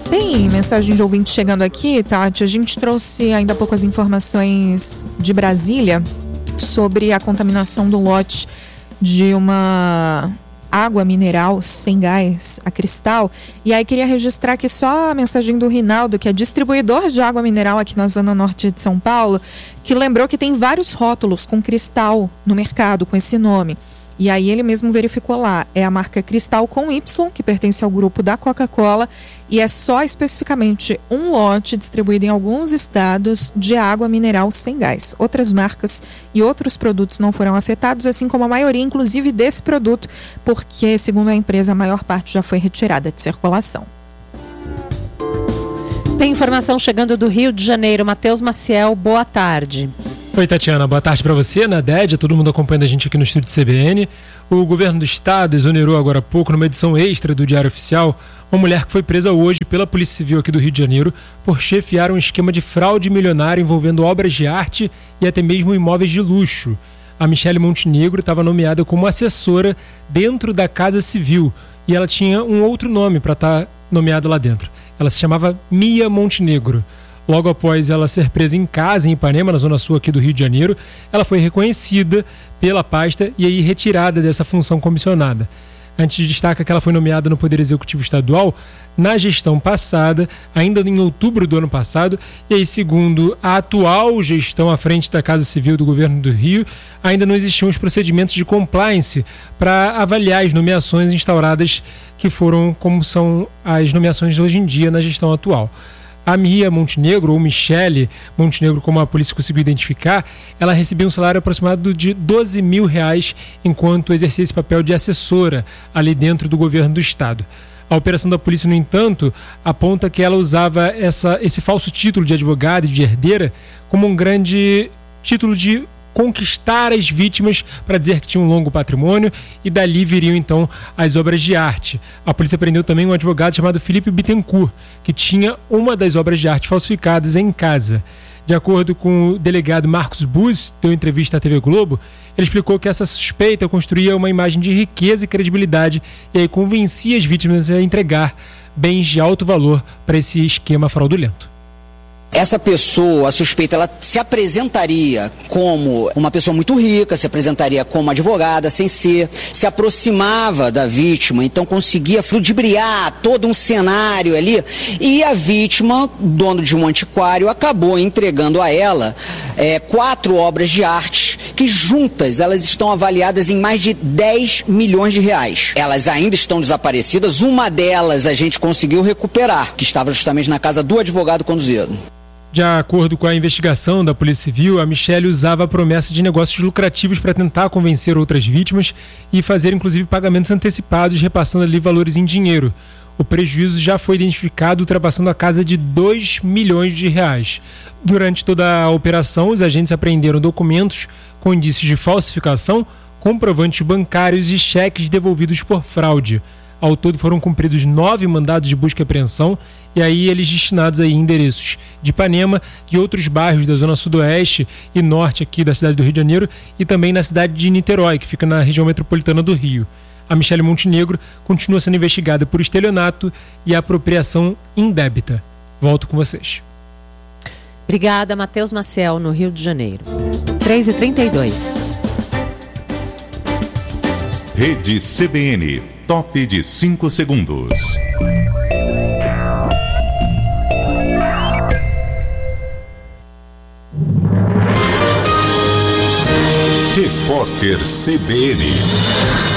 Tem mensagem de ouvinte chegando aqui, Tati. A gente trouxe ainda há pouco as informações de Brasília sobre a contaminação do lote de uma água mineral sem gás, a Cristal. E aí queria registrar aqui só a mensagem do Rinaldo, que é distribuidor de água mineral aqui na Zona Norte de São Paulo, que lembrou que tem vários rótulos com Cristal no mercado, com esse nome. E aí ele mesmo verificou lá, é a marca Cristal com Y, que pertence ao grupo da Coca-Cola, e é só especificamente um lote distribuído em alguns estados de água mineral sem gás. Outras marcas e outros produtos não foram afetados, assim como a maioria, inclusive, desse produto, porque, segundo a empresa, a maior parte já foi retirada de circulação. Tem informação chegando do Rio de Janeiro. Matheus Maciel, boa tarde. Oi, Tatiana, boa tarde para você, na DED, todo mundo acompanhando a gente aqui no estúdio CBN. O governo do estado exonerou agora há pouco, numa edição extra do Diário Oficial, uma mulher que foi presa hoje pela Polícia Civil aqui do Rio de Janeiro por chefiar um esquema de fraude milionária envolvendo obras de arte e até mesmo imóveis de luxo. A Michele Montenegro estava nomeada como assessora dentro da Casa Civil e ela tinha um outro nome para estar nomeada lá dentro. Ela se chamava Mia Montenegro. Logo após ela ser presa em casa, em Ipanema, na zona sul aqui do Rio de Janeiro, ela foi reconhecida pela pasta e aí retirada dessa função comissionada. Antes destaca que ela foi nomeada no Poder Executivo Estadual na gestão passada, ainda em outubro do ano passado, e aí, segundo a atual gestão à frente da Casa Civil do Governo do Rio, ainda não existiam os procedimentos de compliance para avaliar as nomeações instauradas, que foram como são as nomeações hoje em dia na gestão atual. A Mia Montenegro, ou Michele Montenegro, como a polícia conseguiu identificar, ela recebia um salário aproximado de R$12 mil enquanto exercia esse papel de assessora ali dentro do governo do estado. A operação da polícia, no entanto, aponta que ela usava esse falso título de advogada e de herdeira como um grande título de conquistar as vítimas para dizer que tinha um longo patrimônio e dali viriam então as obras de arte. A polícia prendeu também um advogado chamado Felipe Bittencourt, que tinha uma das obras de arte falsificadas em casa. De acordo com o delegado Marcos Bus, deu entrevista à TV Globo, ele explicou que essa suspeita construía uma imagem de riqueza e credibilidade e aí convencia as vítimas a entregar bens de alto valor para esse esquema fraudulento. Essa pessoa, a suspeita, ela se apresentaria como uma pessoa muito rica, se apresentaria como advogada, sem ser, se aproximava da vítima, então conseguia ludibriar todo um cenário ali, e a vítima, dono de um antiquário, acabou entregando a ela 4 obras de arte, que juntas elas estão avaliadas em mais de R$10 milhões. Elas ainda estão desaparecidas, uma delas a gente conseguiu recuperar, que estava justamente na casa do advogado conduzido. De acordo com a investigação da Polícia Civil, a Michele usava a promessa de negócios lucrativos para tentar convencer outras vítimas e fazer inclusive pagamentos antecipados, repassando ali valores em dinheiro. O prejuízo já foi identificado, ultrapassando a casa de R$2 milhões. Durante toda a operação, os agentes apreenderam documentos com indícios de falsificação, comprovantes bancários e cheques devolvidos por fraude. Ao todo foram cumpridos 9 mandados de busca e apreensão, e aí eles destinados a endereços de Ipanema, de outros bairros da zona sudoeste e norte aqui da cidade do Rio de Janeiro, e também na cidade de Niterói, que fica na região metropolitana do Rio. A Michele Montenegro continua sendo investigada por estelionato e apropriação indébita. Volto com vocês. Obrigada, Matheus Maciel, no Rio de Janeiro. 3h32. Rede CBN, top de 5 segundos. Repórter CBN.